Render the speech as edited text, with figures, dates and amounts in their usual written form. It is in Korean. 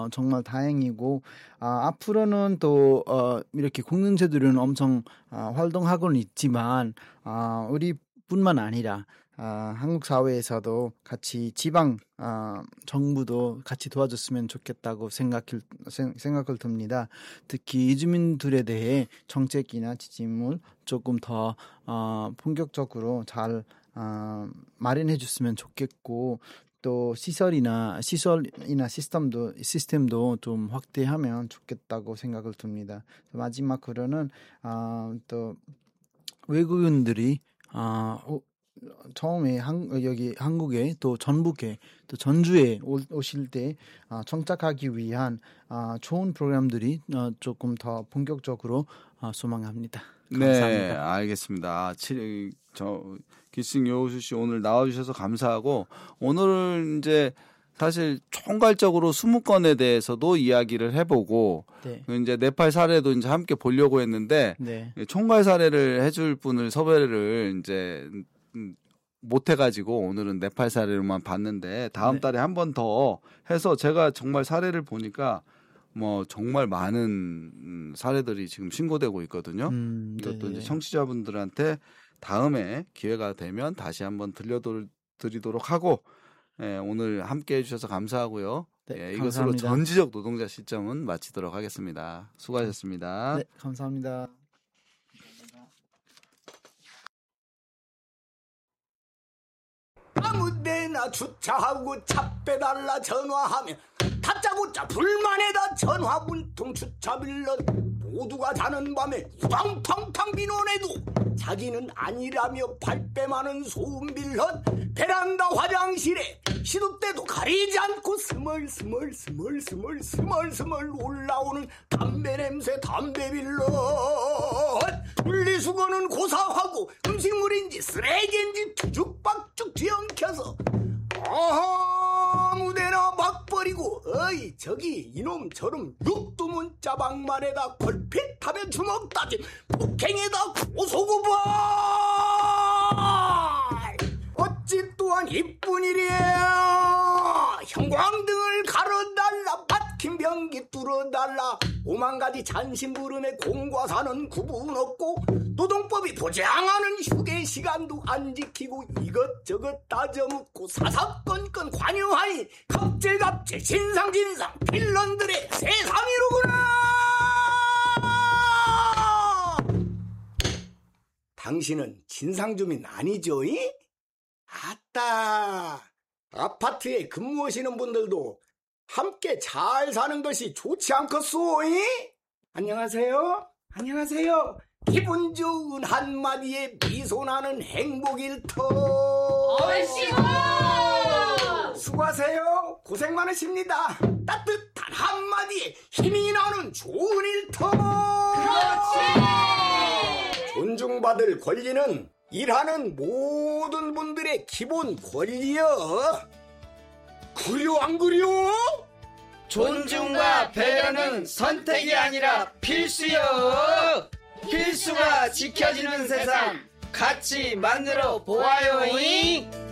정말 다행이고 앞으로는 또 이렇게 공동체들은 엄청 활동하고는 있지만 우리뿐만 아니라 한국 사회에서도 같이 지방 정부도 같이 도와줬으면 좋겠다고 생각을 듭니다. 특히 이주민들에 대해 정책이나 지침을 조금 더 본격적으로 잘 마련해 줬으면 좋겠고 또 시스템이나 시스템도 좀 확대하면 좋겠다고 생각을 듭니다. 마지막으로는 또 외국인들이 처음에 여기 한국에 또 전북에 또 전주에 오실 때 정착하기 위한 좋은 프로그램들이 조금 더 본격적으로 소망합니다. 감사합니다. 네, 알겠습니다. 기싱 여우수 씨 오늘 나와주셔서 감사하고 오늘은 이제 사실 총괄적으로 20건에 대해서도 이야기를 해보고 네. 이제 네팔 사례도 이제 함께 보려고 했는데 네. 총괄 사례를 해줄 분을 섭외를 이제 못 해가지고 오늘은 네팔 사례로만 봤는데 다음 달에 한 번 더 해서 제가 정말 사례를 보니까 뭐 정말 많은 사례들이 지금 신고되고 있거든요. 이것도 이제 청취자분들한테 다음에 기회가 되면 다시 한번 들려드리도록 하고 오늘 함께 해주셔서 감사하고요. 네, 이것으로 감사합니다. 전지적 노동자 시점은 마치도록 하겠습니다. 수고하셨습니다. 네, 감사합니다. 아무데나 주차하고 차 빼달라 전화하면 다짜고짜 불만에다 전화 물통 주차 빌런 모두가 자는 밤에 우당탕탕 민원해도 자기는 아니라며 발뺌하는 소음 빌런 베란다 화장실에 시도 때도 가리지 않고 스멀스멀 올라오는 담배 냄새 담배 빌런 분리수거는 고사하고 음식물인지 쓰레기인지 뒤죽박죽 뒤엉켜서 아무데나 막 버리고 어이 저기 이놈 저놈 육두문자방만에다 걸핏하면 주먹 따진 폭행에다 고소고발 어찌 또한 이쁜 일이야. 형광등을 가로달라 박힌 변기 뚫어달라 오만가지 잔심부름에 공과사는 구분 없고 노동법이 보장하는 휴게 시간도 안 지키고 이것저것 따져묻고 사사건건 관여하니 갑질갑질 진상진상 빌런들의 세상이로구나. 당신은 진상주민 아니죠? 이? 아따 아파트에 근무하시는 분들도 함께 잘 사는 것이 좋지 않겠소? 이? 안녕하세요. 안녕하세요. 기분 좋은 한마디에 미소 나는 행복일터. 얼씨구 수고하세요. 고생 많으십니다. 따뜻한 한마디에 힘이 나는 좋은 일터. 그렇지. 존중받을 권리는 일하는 모든 분들의 기본 권리여. 그려 안 그려? 존중과 배려는 선택이 아니라 필수요. 필수가 지켜지는 세상 같이 만들어 보아요.